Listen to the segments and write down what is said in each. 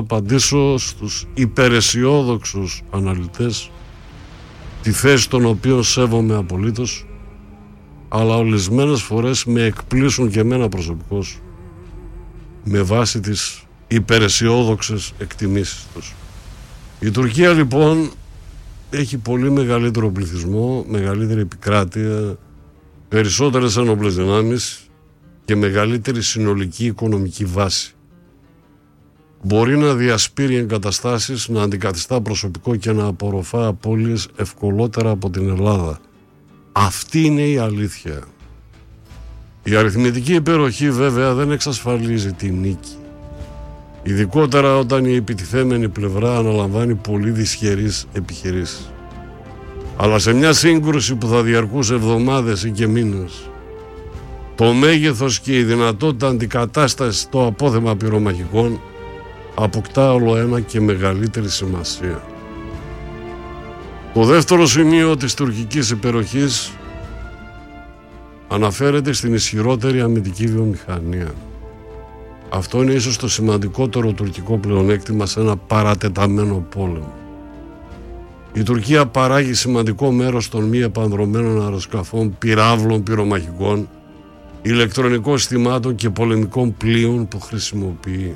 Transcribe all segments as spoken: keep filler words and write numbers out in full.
απαντήσω στους υπεραισιόδοξους αναλυτές, τη θέση των οποίων σέβομαι απολύτως, αλλά ορισμένες φορές με εκπλήσουν και εμένα προσωπικώς με βάση τις υπεραισιόδοξες εκτιμήσεις τους. Η Τουρκία λοιπόν έχει πολύ μεγαλύτερο πληθυσμό, μεγαλύτερη επικράτεια, περισσότερες ένοπλες δυνάμεις και μεγαλύτερη συνολική οικονομική βάση. Μπορεί να διασπείρει εγκαταστάσεις, να αντικαθιστά προσωπικό και να απορροφά απώλειες ευκολότερα από την Ελλάδα. Αυτή είναι η αλήθεια. Η αριθμητική υπεροχή βέβαια δεν εξασφαλίζει τη νίκη. Ειδικότερα όταν η επιτιθέμενη πλευρά αναλαμβάνει πολύ δυσχερείς επιχειρήσεις. Αλλά σε μια σύγκρουση που θα διαρκούσε εβδομάδες ή και μήνες, το μέγεθος και η δυνατότητα αντικατάστασης στο απόθεμα πυρομαχικών αποκτά όλο ένα και μεγαλύτερη σημασία. Το δεύτερο σημείο της τουρκικής υπεροχής αναφέρεται στην ισχυρότερη αμυντική βιομηχανία. Αυτό είναι ίσως το σημαντικότερο τουρκικό πλεονέκτημα σε ένα παρατεταμένο πόλεμο. Η Τουρκία παράγει σημαντικό μέρος των μη επανδρωμένων αεροσκαφών, πυράβλων, πυρομαχικών, ηλεκτρονικών συστημάτων και πολεμικών πλοίων που χρησιμοποιεί.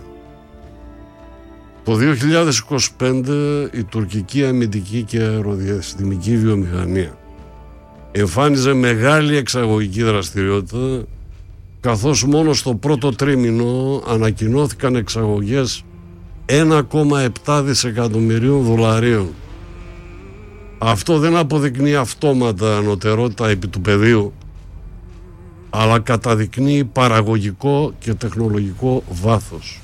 Το δύο χιλιάδες είκοσι πέντε η τουρκική αμυντική και αεροδιαστημική βιομηχανία εμφάνιζε μεγάλη εξαγωγική δραστηριότητα, καθώς μόνο στο πρώτο τρίμηνο ανακοινώθηκαν εξαγωγές ένα κόμμα επτά δισεκατομμυρίων δολαρίων. Αυτό δεν αποδεικνύει αυτόματα ανωτερότητα επί του πεδίου, αλλά καταδεικνύει παραγωγικό και τεχνολογικό βάθος.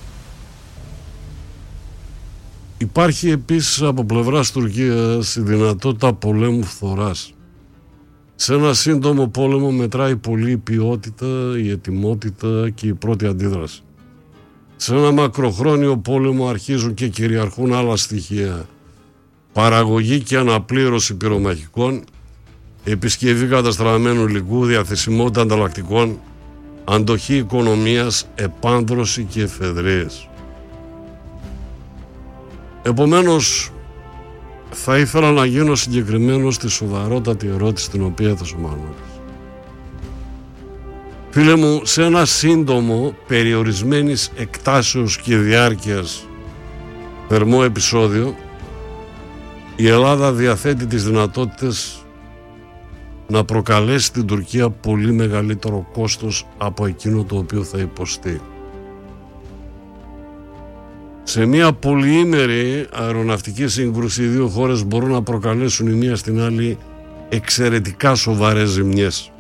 Υπάρχει επίσης από πλευράς Τουρκίας η δυνατότητα πολέμου φθοράς. Σε ένα σύντομο πόλεμο μετράει πολύ η ποιότητα, η ετοιμότητα και η πρώτη αντίδραση. Σε ένα μακροχρόνιο πόλεμο αρχίζουν και κυριαρχούν άλλα στοιχεία. Παραγωγή και αναπλήρωση πυρομαχικών, επισκευή καταστραμμένου υλικού, διαθεσιμότητα ανταλλακτικών, αντοχή οικονομίας, επάνδρωση και εφεδρείες. Επομένως, θα ήθελα να γίνω συγκεκριμένο στη σοβαρότατη ερώτηση την οποία θα σου μάλλονες. Φίλε μου, σε ένα σύντομο, περιορισμένης εκτάσεως και διάρκειας θερμό επεισόδιο, η Ελλάδα διαθέτει τις δυνατότητες να προκαλέσει στην Τουρκία πολύ μεγαλύτερο κόστος από εκείνο το οποίο θα υποστεί. Σε μια πολυήμερη αεροναυτική σύγκρουση οι δύο χώρες μπορούν να προκαλέσουν η μία στην άλλη εξαιρετικά σοβαρές ζημιές.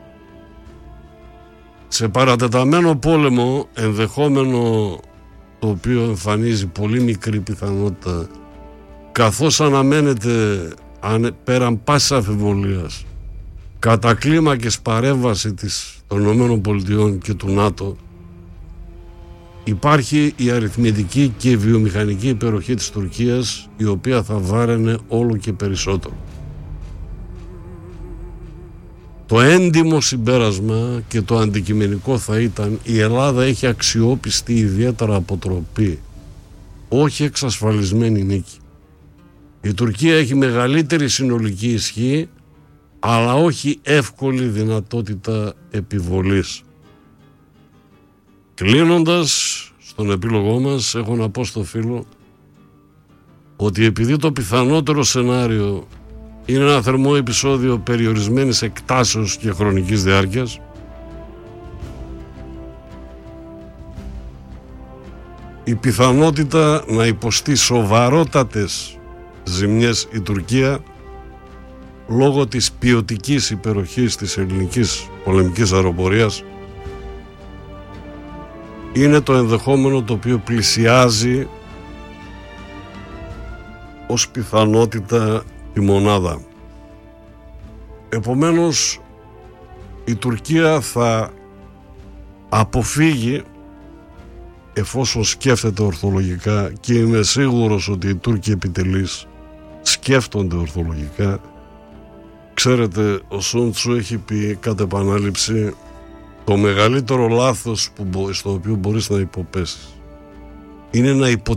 Σε παρατεταμένο πόλεμο, ενδεχόμενο το οποίο εμφανίζει πολύ μικρή πιθανότητα, καθώς αναμένεται πέραν πάσης αμφιβολίας κατακλίμακες παρέμβαση της των ΗΠΑ και του ΝΑΤΟ, υπάρχει η αριθμητική και η βιομηχανική υπεροχή της Τουρκίας, η οποία θα βάραινε όλο και περισσότερο. Το έντιμο συμπέρασμα και το αντικειμενικό θα ήταν: η Ελλάδα έχει αξιόπιστη ιδιαίτερα αποτροπή, όχι εξασφαλισμένη νίκη. Η Τουρκία έχει μεγαλύτερη συνολική ισχύ, αλλά όχι εύκολη δυνατότητα επιβολής. Κλείνοντας στον επίλογό μας, έχω να πω στο φίλο ότι επειδή το πιθανότερο σενάριο είναι ένα θερμό επεισόδιο περιορισμένης εκτάσεως και χρονικής διάρκειας, η πιθανότητα να υποστεί σοβαρότατες ζημιές η Τουρκία λόγω της ποιοτικής υπεροχής της ελληνικής πολεμικής αεροπορίας είναι το ενδεχόμενο το οποίο πλησιάζει ως πιθανότητα τη μονάδα. Επομένως, η Τουρκία θα αποφύγει, εφόσον σκέφτεται ορθολογικά, και είμαι σίγουρος ότι οι Τούρκοι επιτελείς σκέφτονται ορθολογικά. Ξέρετε, ο Σουν Τσου έχει πει κατ' επανάληψη: το μεγαλύτερο λάθος που, στο οποίο μπορείς να υποπέσεις είναι να